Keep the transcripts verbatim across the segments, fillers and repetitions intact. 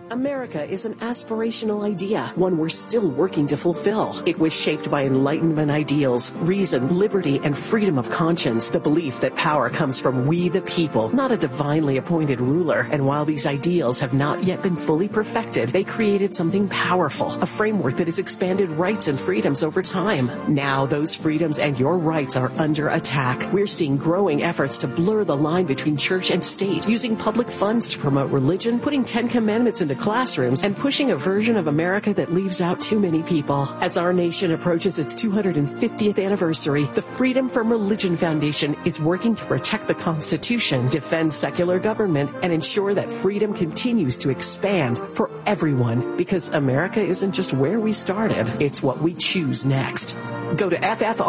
America is an aspirational idea, one we're still working to fulfill. It was shaped by Enlightenment ideals, reason, liberty, and freedom of conscience, the belief that power comes from we the people, not a divinely appointed ruler. And while these ideals have not yet been fully perfected, they created something powerful, a framework that has expanded rights and freedoms over time. Now those freedoms and your rights are under attack. We're seeing growing efforts to blur the line between church and state, using public funds to promote religion, putting Ten Commandments into classrooms, and pushing a version of America that leaves out too many people. As our nation approaches its two hundred fiftieth anniversary, the Freedom from Religion Foundation is working to protect the Constitution, defend secular government, and ensure that freedom continues to expand for everyone. Because America isn't just where we started, it's what we choose next. Go to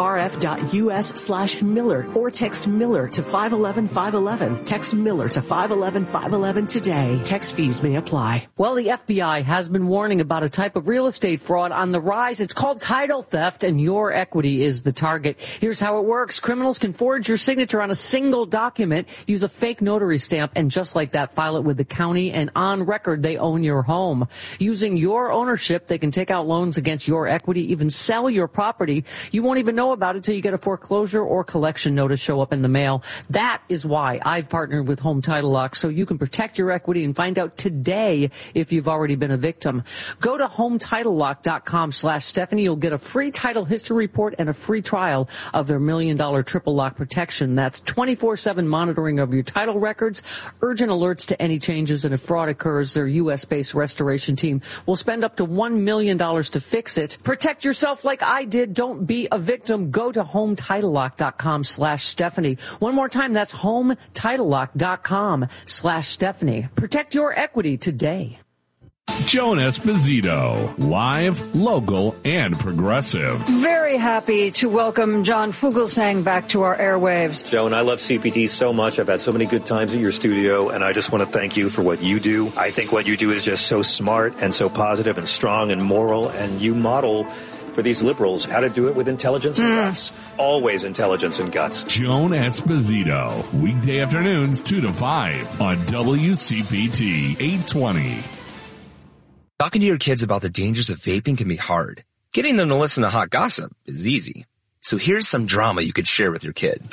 ffrf.us slash Miller or text Miller to five one one five one one. Text Miller to five one one five one one today. Text fees may apply. Well, the F B I has been warning about a type of real estate fraud on the rise. It's called title theft, and your equity is the target. Here's how it works. Criminals can forge your signature on a single document, use a fake notary stamp, and just like that, file it with the county, and on record, they own your home. Using your ownership, they can take out loans against your equity, even sell your property. You won't even know about it till you get a foreclosure or collection notice show up in the mail. That is why I've partnered with Home Title Lock, so you can protect your equity and find out today if you've already been a victim. Go to home title lock dot com slash Stephanie. You'll get a free title history report and a free trial of their million dollar triple lock protection. That's twenty-four seven monitoring of your title records, urgent alerts to any changes, and if fraud occurs, their U S based restoration team will spend up to one million dollars to fix it. Protect yourself like I did. Don't be a victim. Go to home title lock dot com slash Stephanie. One more time, that's home title lock dot com slash Stephanie. Protect your equity today. Joan Esposito, live, local, and progressive. Very happy to welcome John Fugelsang back to our airwaves. Joan, I love C P T so much. I've had so many good times at your studio, and I just want to thank you for what you do. I think what you do is just so smart and so positive and strong and moral, and you model for these liberals how to do it with intelligence and mm. guts. Always intelligence and guts. Joan Esposito, weekday afternoons two to five on W C P T eight twenty. Talking to your kids about the dangers of vaping can be hard. Getting them to listen to hot gossip is easy. So here's some drama you could share with your kid.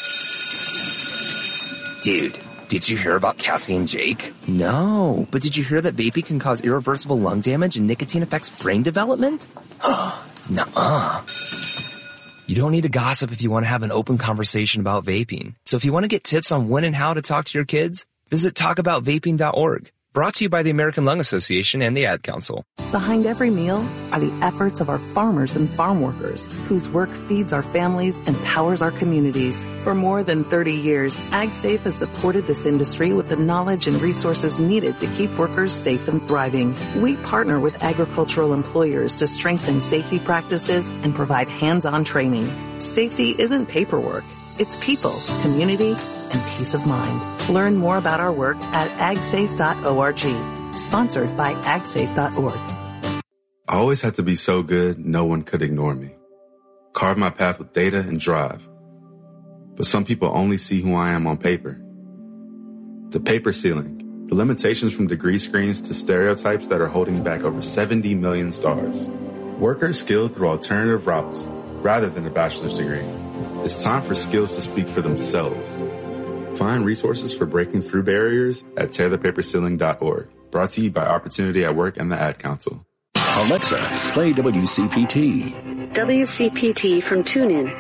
Dude, did you hear about Cassie and Jake? No, but did you hear that vaping can cause irreversible lung damage and nicotine affects brain development? Nuh-uh. You don't need to gossip if you want to have an open conversation about vaping. So if you want to get tips on when and how to talk to your kids, visit talk about vaping dot org. Brought to you by the American Lung Association and the Ad Council. Behind every meal are the efforts of our farmers and farm workers, whose work feeds our families and powers our communities. For more than thirty years, AgSafe has supported this industry with the knowledge and resources needed to keep workers safe and thriving. We partner with agricultural employers to strengthen safety practices and provide hands-on training. Safety isn't paperwork. It's people, community, and peace of mind. Learn more about our work at ag safe dot org. Sponsored by ag safe dot org. I always had to be so good, no one could ignore me. Carve my path with data and drive. But some people only see who I am on paper. The paper ceiling. The limitations from degree screens to stereotypes that are holding back over seventy million stars. Workers skilled through alternative routes rather than a bachelor's degree. It's time for skills to speak for themselves. Find resources for breaking through barriers at tear the paper ceiling dot org. Brought to you by Opportunity at Work and the Ad Council. Alexa, play W C P T. W C P T from TuneIn.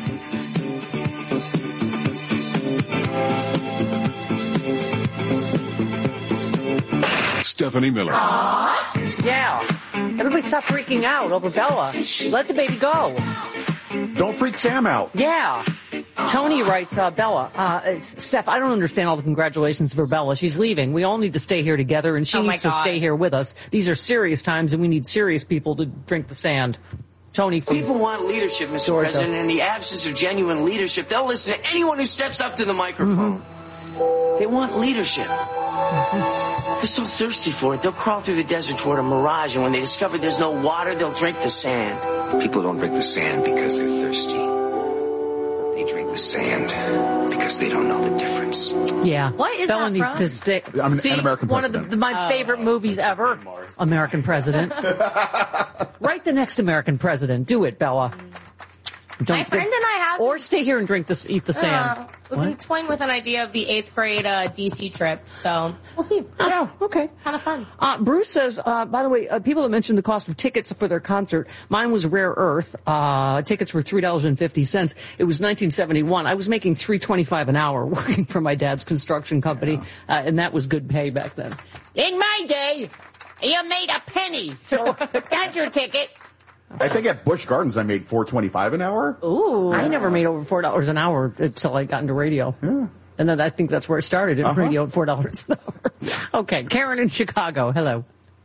Stephanie Miller. Yeah. Everybody stop freaking out over Bella. Let the baby go. Don't freak Sam out. Yeah. Tony writes, uh, Bella, uh, Steph, I don't understand all the congratulations for Bella. She's leaving. We all need to stay here together, and she oh needs to stay here with us. These are serious times, and we need serious people to drink the sand. Tony. People want leadership, Mister Georgia. President. In the absence of genuine leadership, they'll listen to anyone who steps up to the microphone. Mm-hmm. They want leadership. Mm-hmm. They're so thirsty for it, they'll crawl through the desert toward a mirage, and when they discover there's no water, they'll drink the sand. People don't drink the sand because they're thirsty. They drink the sand Because they don't know the difference. Yeah. What is Bella that needs from? to stick. I'm an- See, an American one of the, President. my Oh. favorite movies ever. American President. Write the next American President. Do it, Bella. Don't My friend and I have. Or stay here and drink this, eat the sand. Uh, we've been What? toying with an idea of the eighth grade uh, D C trip, so we'll see. Oh, okay. Kind of fun. Uh, Bruce says, uh, by the way, uh, people that mentioned the cost of tickets for their concert, mine was Rare Earth. Uh, tickets were three dollars and fifty cents. It was nineteen seventy-one. I was making three twenty-five an hour working for my dad's construction company, uh, and that was good pay back then. In my day, you made a penny. So that's your ticket. I think at Busch Gardens I made four twenty-five an hour. Ooh. I never made over four dollars an hour until I got into radio. Yeah. And then I think that's where it started, in Uh-huh. radio at four dollars an hour. Okay, Karen in Chicago. Hello.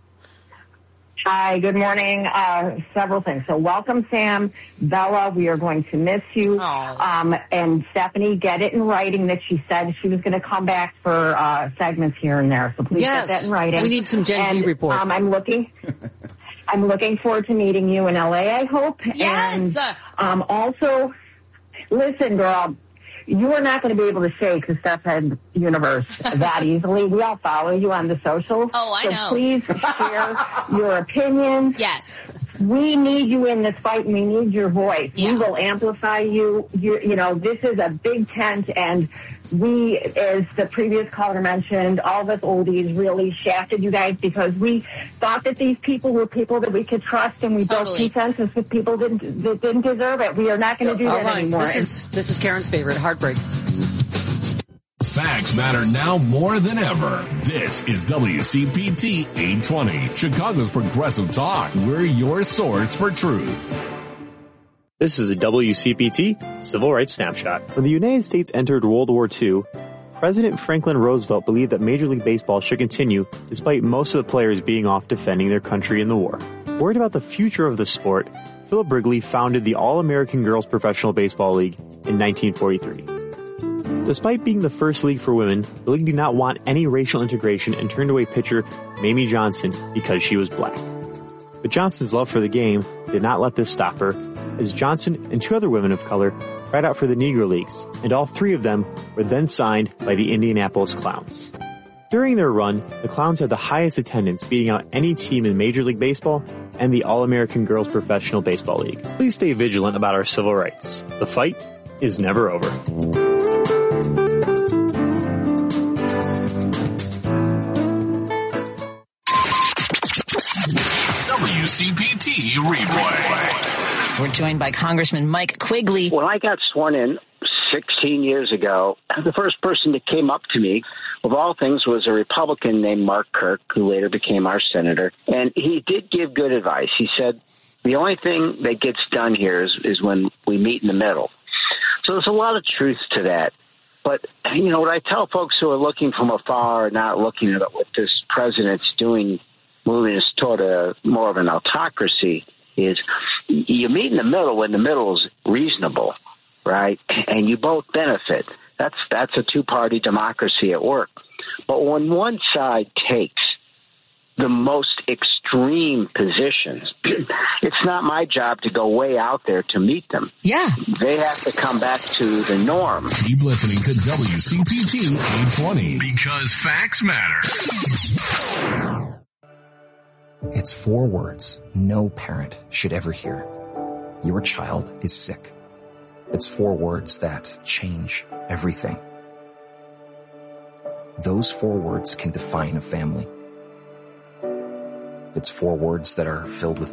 Hi, good morning. Uh, several things. So welcome, Sam. Bella, we are going to miss you. Um, and Stephanie, get it in writing that she said she was going to come back for uh, segments here and there. So please Yes. get that in writing. We need some Gen Z And, reports. Um, I'm looking... I'm looking forward to meeting you in L A, I hope. Yes. And um, also, listen, girl, you are not going to be able to shake the Steph Head universe that easily. We all follow you on the socials. Oh, I so know. please share your opinions. Yes. We need you in this fight, and we need your voice. Yeah. We will amplify you. you. You know, this is a big tent, and we, as the previous caller mentioned, all of us oldies really shafted you guys because we thought that these people were people that we could trust, and we Totally. built consensus with people that didn't, that didn't deserve it. We are not going to do All that right. anymore. This is, this is Karen's favorite, Heartbreak. Facts matter now more than ever. This is W C P T eight twenty, Chicago's Progressive Talk. We're your source for truth. This is a W C P T Civil Rights Snapshot. When the United States entered World War Two, President Franklin Roosevelt believed that Major League Baseball should continue despite most of the players being off defending their country in the war. Worried about the future of the sport, Philip Wrigley founded the All-American Girls Professional Baseball League in nineteen forty-three. Despite being the first league for women, the league did not want any racial integration and turned away pitcher Mamie Johnson because she was black. But Johnson's love for the game did not let this stop her, as Johnson and two other women of color tried out for the Negro Leagues, and all three of them were then signed by the Indianapolis Clowns. During their run, the Clowns had the highest attendance, beating out any team in Major League Baseball and the All-American Girls Professional Baseball League. Please stay vigilant about our civil rights. The fight is never over. W C P T Replay. We're joined by Congressman Mike Quigley. When I got sworn in sixteen years ago, the first person that came up to me, of all things, was a Republican named Mark Kirk, who later became our senator. And he did give good advice. He said, the only thing that gets done here is, is when we meet in the middle. So there's a lot of truth to that. But, you know, what I tell folks who are looking from afar, not looking at what this president's doing, moving us toward a more of an autocracy, is you meet in the middle when the middle is reasonable, right? And you both benefit. That's that's a two-party democracy at work. But when one side takes the most extreme positions, it's not my job to go way out there to meet them. Yeah. They have to come back to the norm. Keep listening to W C P T eight twenty, because facts matter. It's four words no parent should ever hear. Your child is sick. It's four words that change everything. Those four words can define a family. It's four words that are filled with